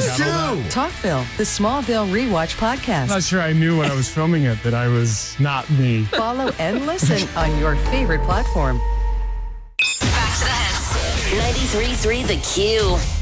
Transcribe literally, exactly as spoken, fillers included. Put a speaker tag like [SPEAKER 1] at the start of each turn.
[SPEAKER 1] Q!
[SPEAKER 2] Talkville, the Smallville Rewatch podcast.
[SPEAKER 3] I'm not sure I knew when I was filming it that I was not me.
[SPEAKER 2] Follow and listen on your favorite platform.
[SPEAKER 4] Back to the hits. ninety-three point three The Q.